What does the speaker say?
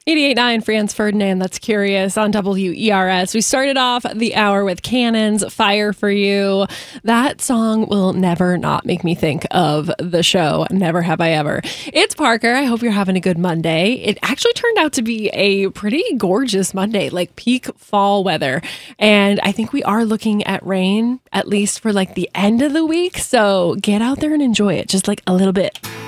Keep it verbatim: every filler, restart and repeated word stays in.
eighty-eight point nine Franz Ferdinand, that's Curious on W E R S. We started off the hour with Cannon's Fire for You. That song will never not make me think of the show. Never have I ever. It's Parker. I hope you're having a good Monday. It actually turned out to be a pretty gorgeous Monday, like peak fall weather. And I think we are looking at rain, at least for like the end of the week. So get out there and enjoy it just like a little bit.